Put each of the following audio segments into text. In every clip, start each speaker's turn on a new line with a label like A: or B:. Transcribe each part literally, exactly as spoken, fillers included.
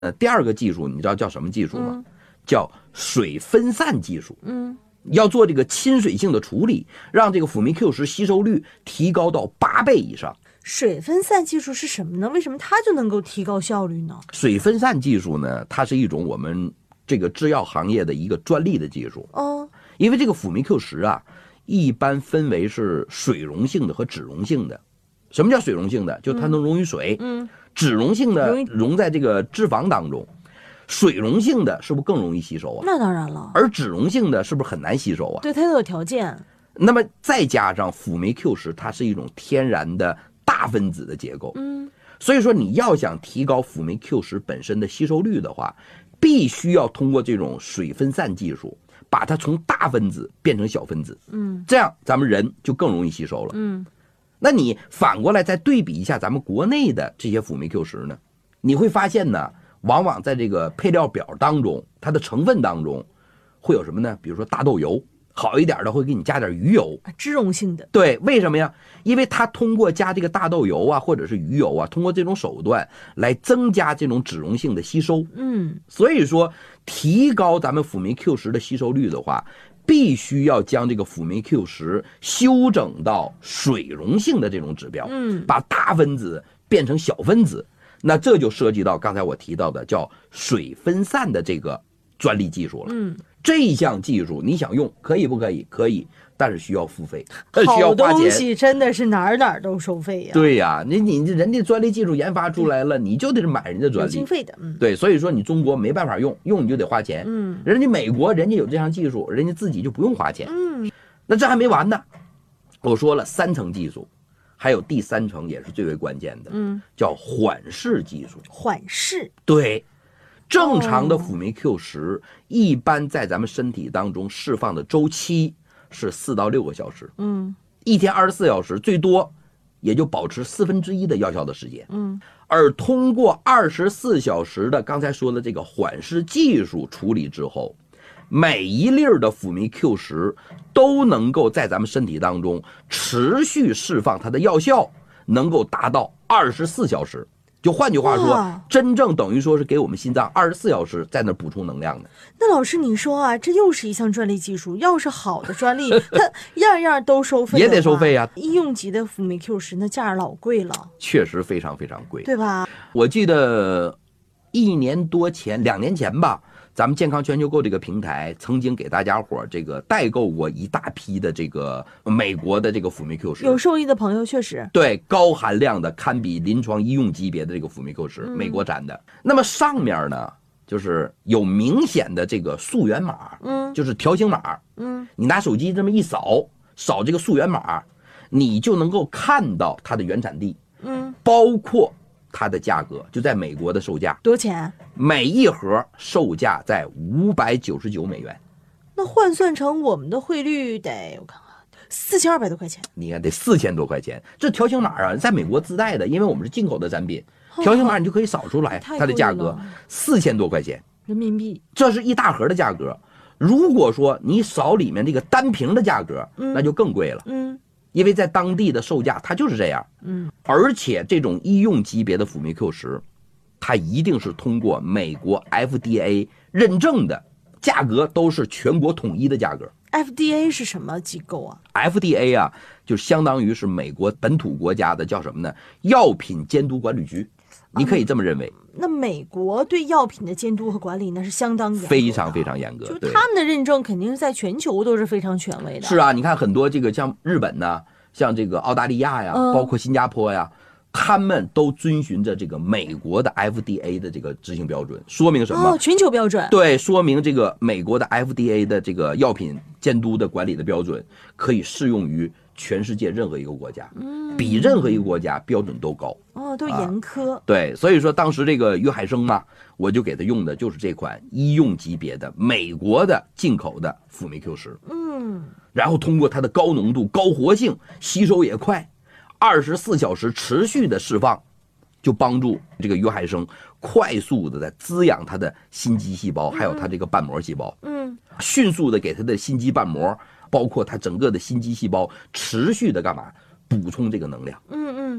A: 呃，第二个技术你知道叫什么技术吗？嗯、叫水分散技术。嗯，要做这个亲水性的处理，让这个辅酶 Q 十吸收率提高到八倍以上。
B: 水分散技术是什么呢？为什么它就能够提高效率呢？
A: 水分散技术呢，它是一种我们这个制药行业的一个专利的技术。哦，因为这个辅酶 Q 十啊，一般分为是水溶性的和脂溶性的。什么叫水溶性的？就它能溶于水。嗯。脂溶性的溶在这个脂肪当中，水溶性的是不是更容易吸收啊？
B: 那当然了。
A: 而脂溶性的是不是很难吸收啊？
B: 对，它都有条件。
A: 那么再加上辅酶 Q 十，它是一种天然的大分子的结构。嗯，所以说你要想提高辅酶 Q 十本身的吸收率的话，必须要通过这种水分散技术，把它从大分子变成小分子。嗯，这样咱们人就更容易吸收了。嗯。那你反过来再对比一下咱们国内的这些辅酶 Q 十呢，你会发现呢，往往在这个配料表当中，它的成分当中会有什么呢？比如说大豆油，好一点的会给你加点鱼油，
B: 脂溶性的。
A: 对，为什么呀？因为它通过加这个大豆油啊，或者是鱼油啊，通过这种手段来增加这种脂溶性的吸收。嗯，所以说提高咱们辅酶 Q 十的吸收率的话，必须要将这个辅酶 Q 十修整到水溶性的这种指标，嗯，把大分子变成小分子，那这就涉及到刚才我提到的叫水分散的这个专利技术了。嗯，这一项技术你想用可以不可以？可以，但是需要付费，需要花钱。
B: 好东西真的是哪儿哪儿都收费呀。
A: 对呀，你你人家专利技术研发出来了，你就得是买人家专利，有
B: 经费的。嗯，
A: 对，所以说你中国没办法用，用你就得花钱。嗯，人家美国人家有这项技术，人家自己就不用花钱。嗯，那这还没完呢，我说了三层技术，还有第三层也是最为关键的，嗯，叫缓释技术。
B: 缓释，
A: 对。正常的辅酶 Q 十一般在咱们身体当中释放的周期是四到六个小时，嗯，一天二十四小时，最多也就保持四分之一的药效的时间，嗯，而通过二十四小时的刚才说的这个缓释技术处理之后，每一粒的辅酶 Q 十都能够在咱们身体当中持续释放它的药效，能够达到二十四小时。就换句话说，真正等于说是给我们心脏二十四小时在那补充能量的。
B: 那老师你说啊，这又是一项专利技术，要是好的专利，它样样都收费，
A: 也得收费呀、啊。
B: 医用级的辅酶 Q 十那价老贵了，
A: 确实非常非常贵，
B: 对吧？
A: 我记得一年多前，两年前吧。咱们健康全球购这个平台曾经给大家伙这个代购过一大批的这个美国的这个辅酶 Q 十，
B: 有受益的朋友确实
A: 对高含量的堪比临床医用级别的这个辅酶 Q 十、嗯，美国产的。那么上面呢，就是有明显的这个溯源码，嗯，就是条形码，嗯，你拿手机这么一扫，扫这个溯源码，你就能够看到它的原产地，嗯，包括它的价格，就在美国的售价
B: 多少钱？
A: 每一盒售价在五百九十九美元，
B: 那换算成我们的汇率得我看看，四千二百多块钱。
A: 你看得四千多块钱，这条形码啊，在美国自带的，因为我们是进口的产品，条形码你就可以扫出来，它的价格四千多块钱
B: 人民币，
A: 这是一大盒的价格。如果说你扫里面这个单瓶的价格，嗯、那就更贵了。嗯。因为在当地的售价它就是这样，嗯，而且这种医用级别的辅酶 Q 十，它一定是通过美国 F D A 认证的，价格都是全国统一的价格。
B: F D A 是什么机构啊
A: ？F D A 啊，就相当于是美国本土国家的叫什么呢？药品监督管理局，你可以这么认为。
B: 嗯，那美国对药品的监督和管理那是相当严格的，
A: 非常非常严格，
B: 就他们的认证肯定是在全球都是非常权威的。
A: 是啊，你看很多这个像日本呢，像这个澳大利亚呀，嗯、包括新加坡呀，他们都遵循着这个美国的 F D A 的这个执行标准，说明什么？
B: 哦，全球标准。
A: 对，说明这个美国的 F D A 的这个药品监督的管理的标准可以适用于全世界任何一个国家，嗯，比任何一个国家标准都高。
B: 哦，都严苛、啊。
A: 对，所以说当时这个约海生嘛，我就给他用的就是这款医用级别的美国的进口的辅酶 Q 十。嗯，然后通过它的高浓度、高活性，吸收也快，二十四小时持续的释放，就帮助这个约海生快速的在滋养它的心肌细胞，还有它这个瓣膜细胞。嗯，迅速的给它的心肌瓣膜，包括它整个的心肌细胞持续的干嘛？补充这个能量。嗯嗯，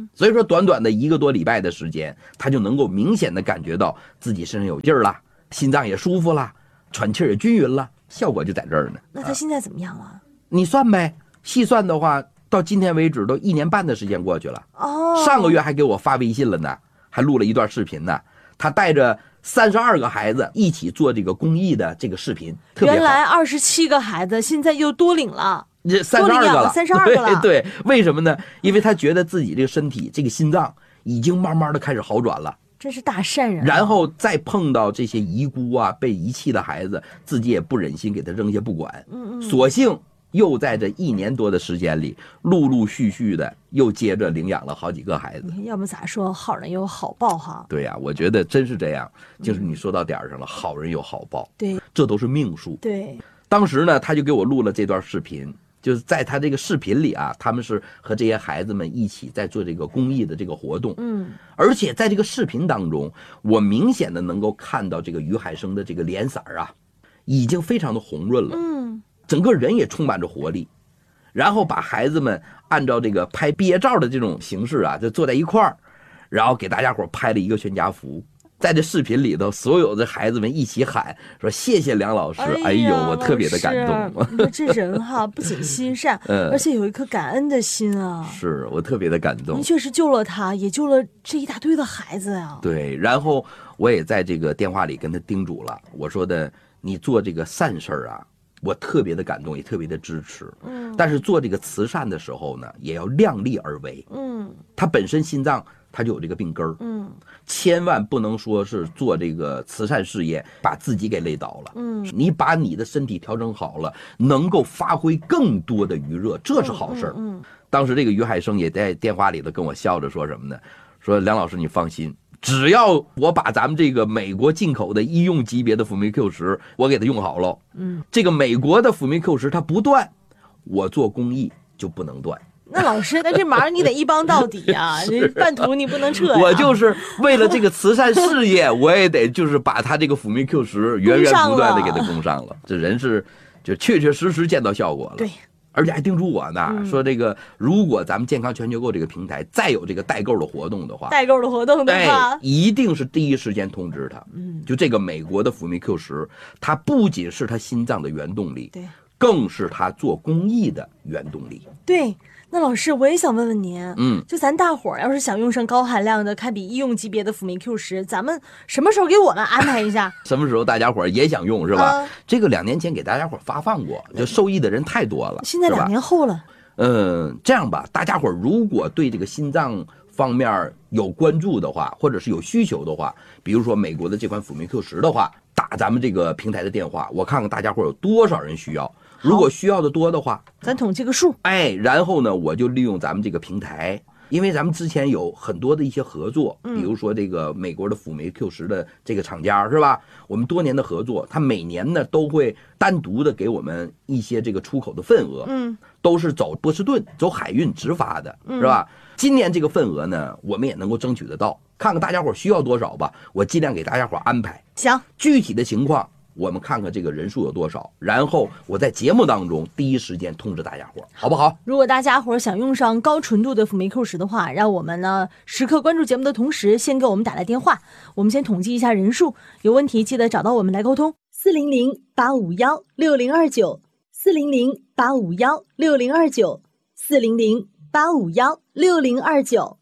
B: 嗯，
A: 所以说短短的一个多礼拜的时间，他就能够明显的感觉到自己身上有劲儿了，心脏也舒服了，喘气儿也均匀了，效果就在这儿呢。
B: 那他现在怎么样了？啊、
A: 你算呗，细算的话，到今天为止都一年半的时间过去了。
B: 哦，
A: 上个月还给我发微信了呢，还录了一段视频呢。他带着三十二个孩子一起做这个公益的这个视频，特别好。
B: 原来二十七个孩子，现在又多领了。
A: 这三十二个了，
B: 三十二个了。
A: 对对，为什么呢？因为他觉得自己这个身体、这个心脏已经慢慢的开始好转了。
B: 真是大善人。
A: 然后再碰到这些遗孤啊、被遗弃的孩子，自己也不忍心给他扔下不管。嗯嗯。索性又在这一年多的时间里，陆陆续续的又接着领养了好几个孩子。
B: 要么咋说，好人有好报哈。
A: 对呀、啊，我觉得真是这样，就是你说到点儿上了，好人有好报。
B: 对，
A: 这都是命数。
B: 对。
A: 当时呢，他就给我录了这段视频。就是在他这个视频里啊，他们是和这些孩子们一起在做这个公益的这个活动，嗯，而且在这个视频当中，我明显的能够看到这个于海生的这个脸色啊，已经非常的红润了，嗯，整个人也充满着活力，然后把孩子们按照这个拍毕业照的这种形式啊，就坐在一块儿，然后给大家伙拍了一个全家福。在这视频里头，所有的孩子们一起喊说：“谢谢梁老师！”哎, 哎呦，我特别的感动。
B: 你说这人哈，不仅心善，嗯，而且有一颗感恩的心啊。
A: 是我特别的感动。
B: 您确实救了他，也救了这一大堆的孩子呀。
A: 对，然后我也在这个电话里跟他叮嘱了，我说的，你做这个善事儿啊，我特别的感动，也特别的支持。嗯，但是做这个慈善的时候呢，也要量力而为。嗯，他本身心脏他就有这个病根儿。嗯。千万不能说是做这个慈善事业把自己给累倒了。嗯，你把你的身体调整好了，能够发挥更多的余热，这是好事儿。嗯, 嗯，当时这个于海生也在电话里头跟我笑着说什么呢？说梁老师你放心，只要我把咱们这个美国进口的医用级别的辅酶 Q 十我给它用好了，嗯，这个美国的辅酶 Q 十它不断，我做公益就不能断。
B: 那老师，那这忙你得一帮到底啊！这半途你不能撤呀。
A: 我就是为了这个慈善事业，我也得就是把他这个辅酶 Q 十源源不断的给他供上了。这人是就确确实实见到效果了。
B: 对，
A: 而且还叮嘱我呢，嗯、说这个如果咱们健康全球购这个平台再有这个代购的活动的话，
B: 代购的活动的话，
A: 哎，一定是第一时间通知他。嗯，就这个美国的辅酶 Q 十，它不仅是他心脏的原动力，
B: 对，
A: 更是他做公益的原动力。
B: 对。那老师，我也想问问您，嗯，就咱大伙儿要是想用上高含量的、堪比医用级别的辅酶 Q 十，咱们什么时候给我们安排一下？
A: 什么时候大家伙儿也想用是吧？啊、这个两年前给大家伙儿发放过，就受益的人太多了。
B: 现在两年后了。
A: 嗯，这样吧，大家伙儿如果对这个心脏方面有关注的话，或者是有需求的话，比如说美国的这款辅酶 Q 十的话，打咱们这个平台的电话，我看看大家伙儿有多少人需要。如果需要的多的话，
B: 咱统计个数。
A: 哎，然后呢，我就利用咱们这个平台，因为咱们之前有很多的一些合作，嗯、比如说这个美国的辅酶 Q 十的这个厂家是吧？我们多年的合作，他每年呢都会单独的给我们一些这个出口的份额，嗯，都是走波士顿走海运直发的，是吧？嗯、今年这个份额呢，我们也能够争取得到，看看大家伙需要多少吧，我尽量给大家伙安排。
B: 行，
A: 具体的情况。我们看看这个人数有多少，然后我在节目当中第一时间通知大家伙，好不好？
B: 如果大家伙想用上高纯度的辅酶 Q 十的话，让我们呢时刻关注节目的同时，先给我们打来电话，我们先统计一下人数，有问题记得找到我们来沟通。四零零八五幺六零二九，四零零八五幺六零二九，四零零八五幺六零二九。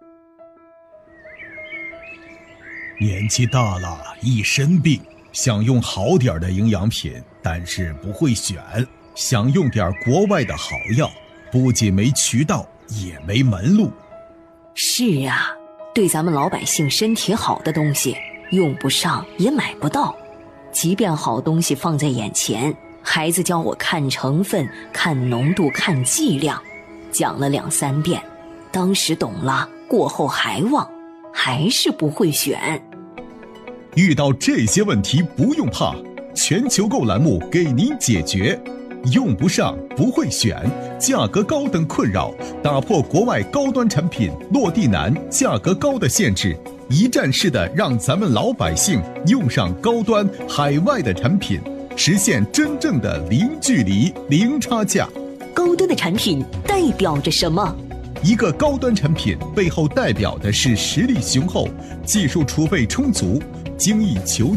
C: 年纪大了，一身病。想用好点的营养品，但是不会选，想用点国外的好药，不仅没渠道，也没门路。
D: 是啊，对咱们老百姓身体好的东西，用不上也买不到。即便好东西放在眼前，孩子教我看成分、看浓度、看剂量，讲了两三遍，当时懂了，过后还忘，还是不会选。
C: 遇到这些问题不用怕，全球购栏目给您解决。用不上不会选，价格高等困扰，打破国外高端产品落地难、价格高的限制，一站式的让咱们老百姓用上高端海外的产品，实现真正的零距离、零差价。
D: 高端的产品代表着什么？
C: 一个高端产品背后代表的是实力雄厚、技术储备充足、精益求